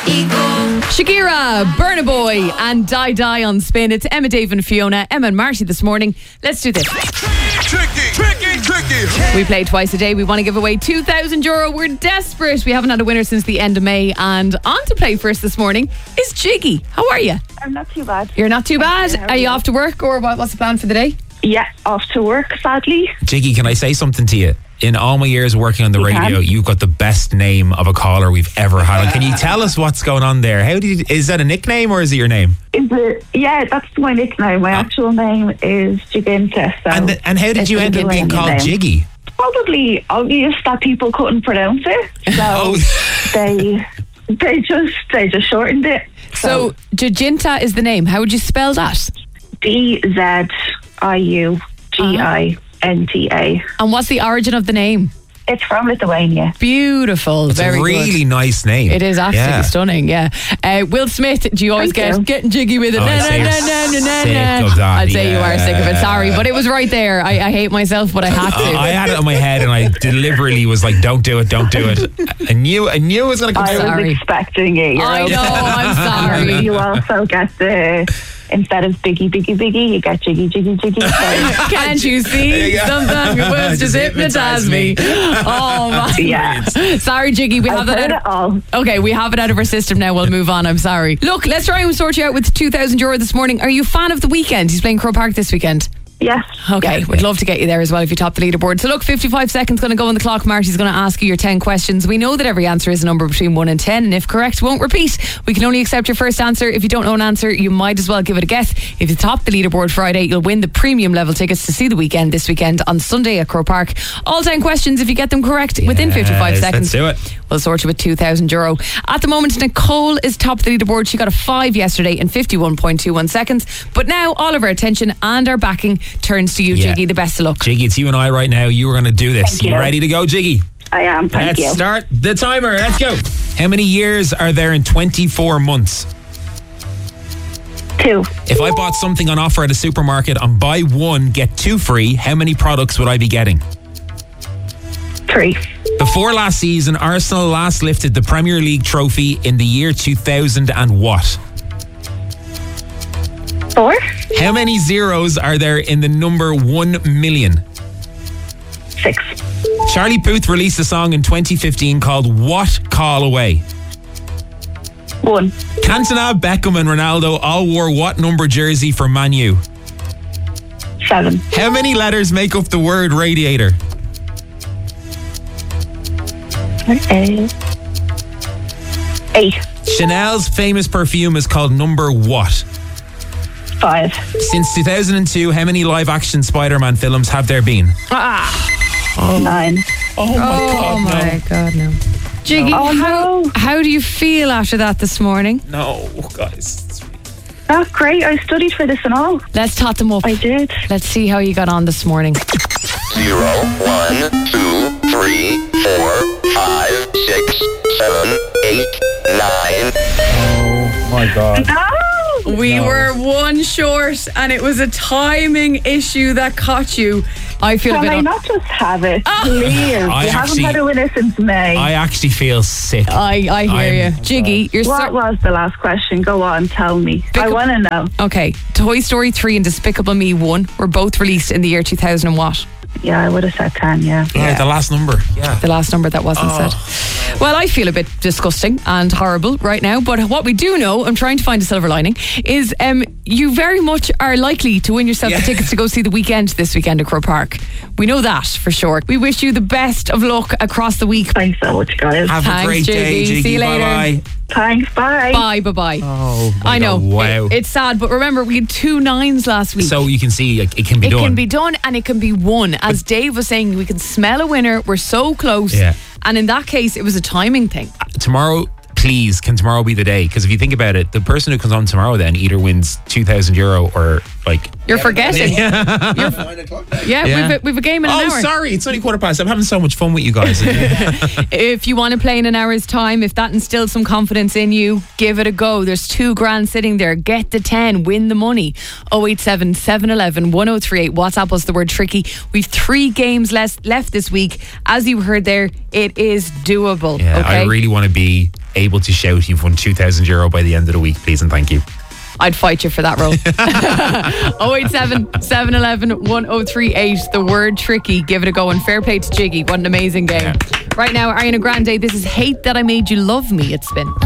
Shakira, Burna Boy and Die Die on Spin. It's Emma, Dave and Fiona. Emma and Marty this morning. Let's do this. Tricky. We play twice a day. We want to give away €2,000. We're desperate. We haven't had a winner since the end of May. And on to play first this morning is Jiggy. How are you? I'm not too bad. You're not too bad? Are you off to work or what's the plan for the day? Yeah, off to work, sadly. Jiggy, can I say something to you? In all my years working on the radio, you've got the best name of a caller we've ever had. Can you tell us what's going on there? Is that a nickname or is it your name? Yeah, that's my nickname. My actual name is Jiginta. So and how did you end up being called Jiggy? Probably obvious that people couldn't pronounce it, so they just shortened it. So Jiginta is the name. How would you spell that? DZIUGINTA. And what's the origin of the name? It's from Lithuania. Beautiful. It's very a really good. nice name. It is absolutely stunning, yeah. Will Smith, do you always getting jiggy with it? I'd say you are sick of it. Sorry, but it was right there. I hate myself, but I had to. I had it on my head and I deliberately was like, don't do it. I knew it was going to come. I was expecting it. I know, I'm sorry. You also get instead of biggie, you get jiggy. Can't you see? Sometimes your words just hypnotize me. Oh my. Yeah. Sorry, Jiggy. We have it out. Okay, we have it out of our system now. We'll move on. I'm sorry. Look, let's try and sort you out with €2,000 this morning. Are you a fan of The Weeknd? He's playing Crow Park this weekend. Yes. Okay, we'd love to get you there as well if you top the leaderboard. So look, 55 seconds going to go on the clock. Marty's going to ask you your 10 questions. We know that every answer is a number between 1 and 10, and if correct, won't repeat. We can only accept your first answer. If you don't know an answer, you might as well give it a guess. If you top the leaderboard Friday, you'll win the premium level tickets to see The Weeknd this weekend on Sunday at Crow Park. All 10 questions, if you get them correct within 55 seconds, let's do it. We'll sort you with €2,000. At the moment, Nicole is top of the leaderboard. She got a 5 yesterday in 51.21 seconds. But now all of our attention and our backing turns to you, Jiggy. The best of luck. Jiggy, it's you and I right now. You are going to do this. You ready to go, Jiggy? I am. Thank you. Let's start the timer. Let's go. How many years are there in 24 months? 2. If I bought something on offer at a supermarket and buy one, get 2 free, how many products would I be getting? 3. Before last season, Arsenal last lifted the Premier League trophy in the year 2000 and what? 4. How many zeros are there in the number 1 million? 6. Charlie Puth released a song in 2015 called What Call Away? 1. Cantona, Beckham and Ronaldo all wore what number jersey for Man U? 7. How many letters make up the word radiator? 8. Chanel's famous perfume is called number what? 5. Since 2002, how many live-action Spider-Man films have there been? 9. Oh my God, no. Jiggy, how do you feel after that this morning? No, guys. That's great. I studied for this and all. Let's tot them up. I did. Let's see how you got on this morning. 0, 1, 2, 3, 4, 5, 6, 7, 8, 9. Oh my God. No! We were one short and it was a timing issue that caught you. I feel Can a bit I not just have it? Please. You haven't had a winner since May. I actually feel sick. I hear you. Jiggy, you're What was the last question? Go on, tell me. I want to know. Okay, Toy Story 3 and Despicable Me 1 were both released in the year 2000 and what? Yeah, I would have said 10, yeah. The last number. Yeah. The last number that wasn't said. Well, I feel a bit disgusting and horrible right now, but what we do know, I'm trying to find a silver lining, is you very much are likely to win yourself the tickets to go see The Weeknd this weekend at Crow Park. We know that for sure. We wish you the best of luck across the week. Thanks so much, guys. Have a great day, Jiggy. See you later. Bye-bye. Thanks, bye. Bye. Oh, I know. Wow. It's sad, but remember, we had 2 9s last week. So you can see it can be done. It can be done and it can be won. As Dave was saying, we can smell a winner. We're so close. Yeah. And in that case, it was a timing thing. Tomorrow, please, can tomorrow be the day? Because if you think about it, the person who comes on tomorrow then either wins €2,000 or like... You're forgetting. We've a game in an hour. Oh, sorry, it's only 1:15. I'm having so much fun with you guys. If you want to play in an hour's time, if that instills some confidence in you, give it a go. There's $2,000 sitting there. Get the 10, win the money. 087 711 1038. WhatsApp us the word tricky. We've 3 games left this week. As you heard there, it is doable. Yeah, okay? I really want to be able to shout you've won €2,000 by the end of the week, please and thank you. I'd fight you for that role. 087 711 1038. The word tricky. Give it a go. And fair play to Jiggy. What an amazing game. Yeah. Right now, Ariana Grande, this is Hate That I Made You Love Me at Spin.